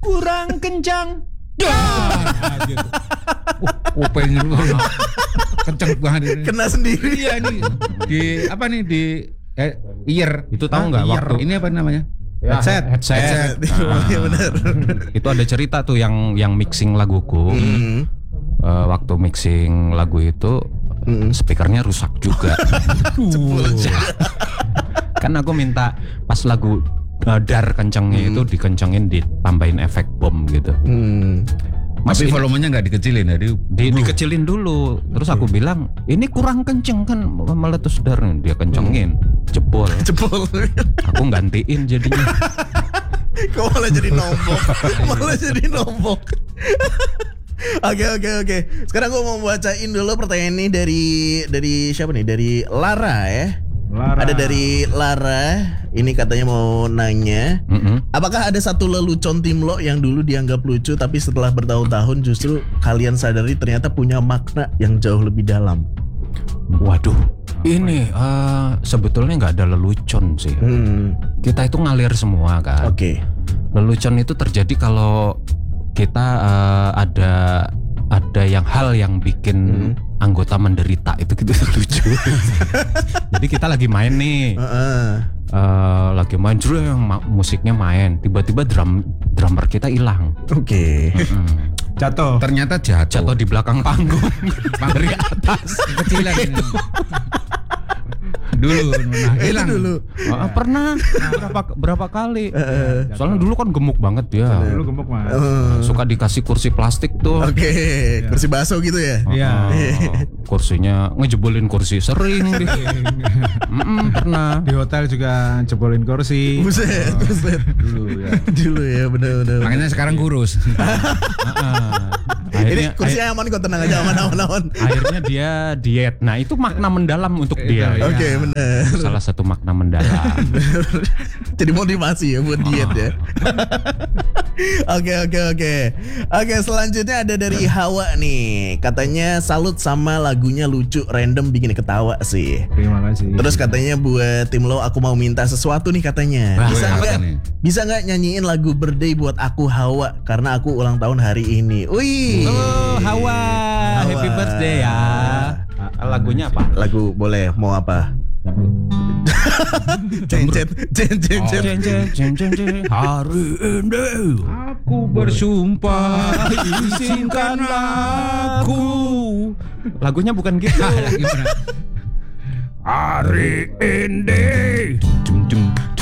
kurang kencang. Gitu. Pengen kenceng banget ini. Kena sendiri. Iya nih di apa nih di ear. Itu tahu nggak waktu ini apa namanya? headset. Iya benar. Itu ada cerita tuh yang mixing laguku. Waktu mixing lagu itu speakernya rusak juga. Kan aku minta pas lagu dar kencengnya itu dikencengin, ditambahin efek bom gitu. Tapi volumenya nggak dikecilin ya? Dikecilin dulu. Terus aku bilang ini kurang kenceng kan meletus dar. Dia kencengin, jebol. Aku gantiin jadinya. Kok malah jadi nombok. Oke. Sekarang gue mau bacain dulu pertanyaan ini dari siapa nih? Dari Lara ya. Ada dari Lara. Ini katanya mau nanya, apakah ada satu lelucon tim lo yang dulu dianggap lucu tapi setelah bertahun-tahun justru kalian sadari ternyata punya makna yang jauh lebih dalam? Waduh, ini sebetulnya nggak ada lelucon sih. Kita itu ngalir semua kan. Oke. Lelucon itu terjadi kalau kita ada hal yang bikin anggota menderita, itu gitu lucu. Jadi kita lagi main nih, lagi main musiknya main, tiba-tiba drummer kita hilang. Oke. Jatuh. Ternyata jatuh di belakang panggung dari atas. Kecilan. Dulu hilang dulu. Pernah berapa kali. Soalnya dulu kan gemuk banget dia. Dulu gemuk mah. Suka dikasih kursi plastik tuh. Oke. Kursi baso gitu ya. Iya. Kursinya ngejebolin kursi sering deh. Pernah. Di hotel juga jebolin kursi. Buset. Dulu ya benar-benar. Makanya sekarang kurus. Ini kursinya aman kok, tenang aja, aman. Akhirnya dia diet. Nah itu makna mendalam untuk dia. Oke, benar. Salah satu makna mendalam. Jadi motivasi ya buat diet ya. Oke, selanjutnya ada dari Hawa nih. Katanya salut sama lagunya lucu, random, bikin ketawa sih. Terima kasih. Terus katanya buat tim lo, aku mau minta sesuatu nih katanya. Bisa nggak nyanyiin lagu birthday buat aku Hawa karena aku ulang tahun hari ini. Wih. Oh, Hawa, happy birthday ya. Lagunya apa? Lagu boleh, mau apa? Cencet. Hari ini aku bersumpah, izinkan aku. Lagunya bukan gitu. Hari ini